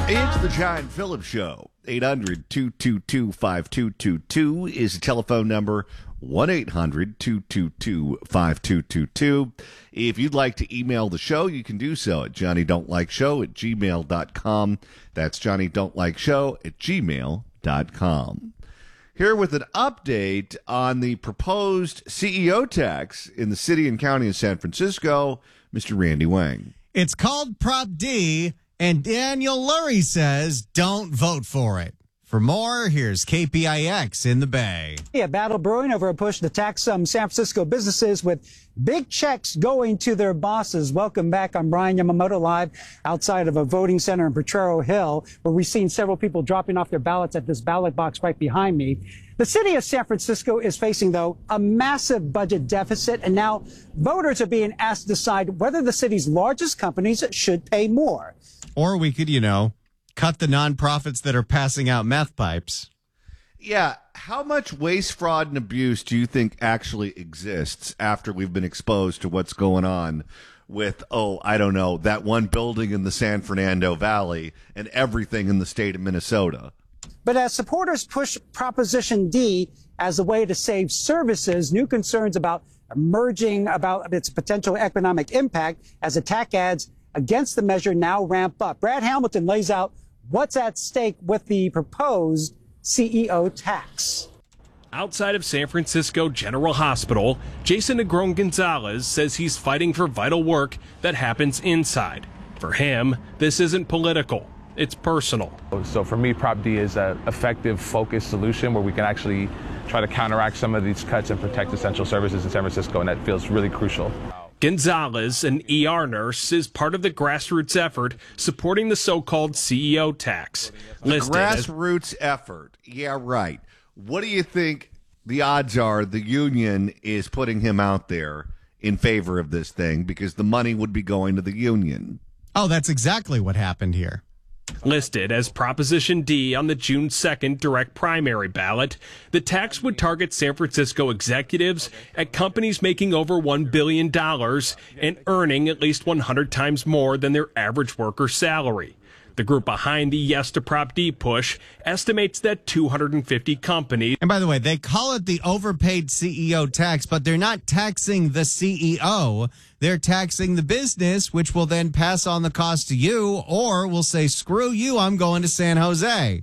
It's the John Phillips Show. 800-222-5222 is the telephone number. 1-800-222-5222. If you'd like to email the show, you can do so at johnnydon'tlikeshow@gmail.com. That's johnnydon'tlikeshow@gmail.com. Here with an update on the proposed CEO tax in the city and county of San Francisco, Mr. Randy Wang. It's called Prop D, and Daniel Lurie says don't vote for it. For more, here's KPIX in the Bay. A battle brewing over a push to tax some San Francisco businesses with big checks going to their bosses. Welcome back. I'm Brian Yamamoto, live outside of a voting center in Potrero Hill, where we've seen several people dropping off their ballots at this ballot box right behind me. The city of San Francisco is facing, though, a massive budget deficit, and now voters are being asked to decide whether the city's largest companies should pay more. Or we could, cut the nonprofits that are passing out meth pipes. Yeah, how much waste, fraud, and abuse do you think actually exists after we've been exposed to what's going on with, that one building in the San Fernando Valley and everything in the state of Minnesota? But as supporters push Proposition D as a way to save services, new concerns about its potential economic impact as attack ads against the measure now ramp up. Brad Hamilton lays out what's at stake with the proposed CEO tax. Outside of San Francisco General Hospital, Jason Negron Gonzalez says he's fighting for vital work that happens inside. For him, this isn't political, it's personal. So for me, Prop D is an effective, focused solution where we can actually try to counteract some of these cuts and protect essential services in San Francisco, and that feels really crucial. Gonzalez, an ER nurse, is part of the grassroots effort supporting the so-called CEO tax. Grassroots effort. Yeah, right. What do you think the odds are the union is putting him out there in favor of this thing because the money would be going to the union? Oh, that's exactly what happened here. Listed as Proposition D on the June 2nd direct primary ballot, the tax would target San Francisco executives at companies making over $1 billion and earning at least 100 times more than their average worker's salary. The group behind the Yes to Prop D push estimates that 250 companies. And by the way, they call it the overpaid CEO tax, but they're not taxing the CEO. They're taxing the business, which will then pass on the cost to you, or will say, screw you, I'm going to San Jose.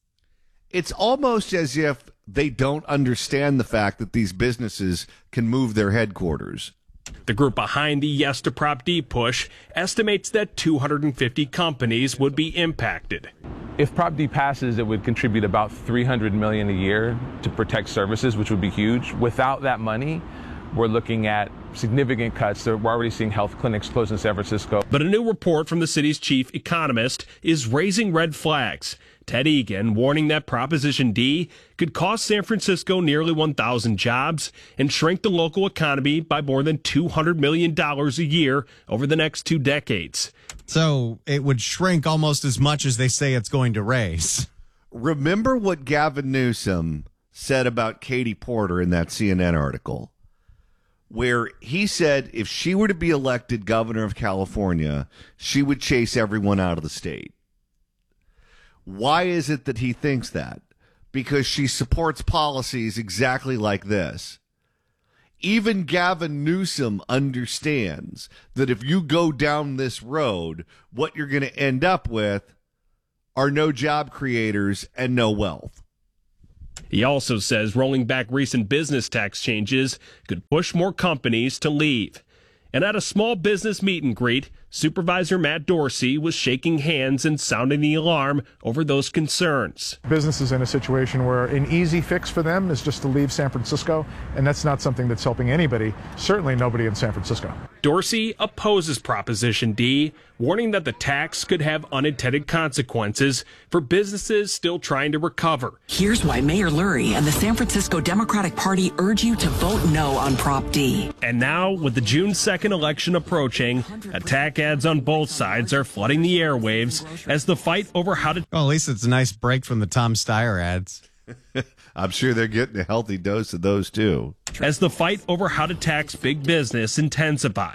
It's almost as if they don't understand the fact that these businesses can move their headquarters. The group behind the Yes to Prop D push estimates that 250 companies would be impacted. If Prop D passes, it would contribute about $300 million a year to protect services, which would be huge. Without that money, we're looking at significant cuts. We're already seeing health clinics close in San Francisco. But a new report from the city's chief economist is raising red flags. Ted Egan warning that Proposition D could cost San Francisco nearly 1,000 jobs and shrink the local economy by more than $200 million a year over the next 2 decades. So it would shrink almost as much as they say it's going to raise. Remember what Gavin Newsom said about Katie Porter in that CNN article, where he said if she were to be elected governor of California, she would chase everyone out of the state. Why is it that he thinks that? Because she supports policies exactly like this. Even Gavin Newsom understands that if you go down this road, what you're going to end up with are no job creators and no wealth. He also says rolling back recent business tax changes could push more companies to leave. And at a small business meet and greet, Supervisor Matt Dorsey was shaking hands and sounding the alarm over those concerns. Business is in a situation where an easy fix for them is just to leave San Francisco, and that's not something that's helping anybody, certainly nobody in San Francisco. Dorsey opposes Proposition D, warning that the tax could have unintended consequences for businesses still trying to recover. Here's why Mayor Lurie and the San Francisco Democratic Party urge you to vote no on Prop D. And now, with the June 2nd election approaching, attack ads on both sides are flooding the airwaves as the fight over how to... Well, at least it's a nice break from the Tom Steyer ads. I'm sure they're getting a healthy dose of those, too. As the fight over how to tax big business intensifies,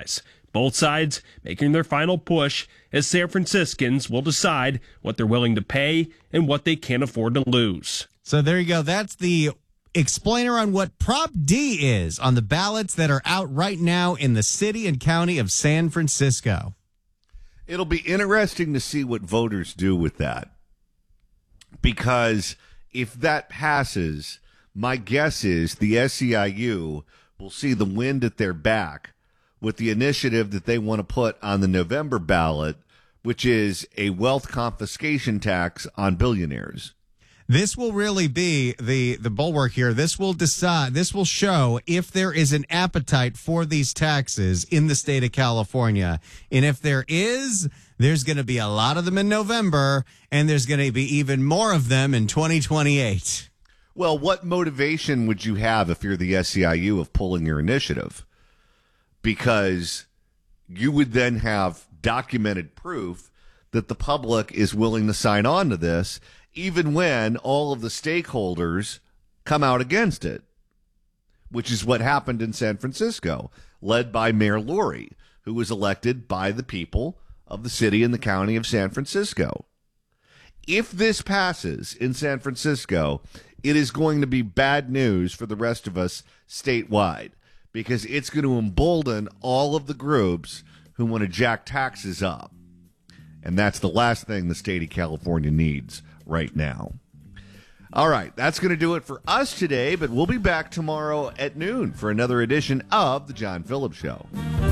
Both sides making their final push as San Franciscans will decide what they're willing to pay and what they can't afford to lose. So there you go. That's the explainer on what Prop D is on the ballots that are out right now in the city and county of San Francisco. It'll be interesting to see what voters do with that. Because if that passes, my guess is the SEIU will see the wind at their back with the initiative that they want to put on the November ballot, which is a wealth confiscation tax on billionaires. This will really be the bulwark here. This will show if there is an appetite for these taxes in the state of California. And if there is, there's going to be a lot of them in November, and there's going to be even more of them in 2028. Well, what motivation would you have if you're the SEIU of pulling your initiative? Because you would then have documented proof that the public is willing to sign on to this, even when all of the stakeholders come out against it, which is what happened in San Francisco, led by Mayor Lurie, who was elected by the people of the city and the county of San Francisco. If this passes in San Francisco, it is going to be bad news for the rest of us statewide, because it's going to embolden all of the groups who want to jack taxes up. And that's the last thing the state of California needs right now. All right, that's going to do it for us today, but we'll be back tomorrow at noon for another edition of The John Phillips Show.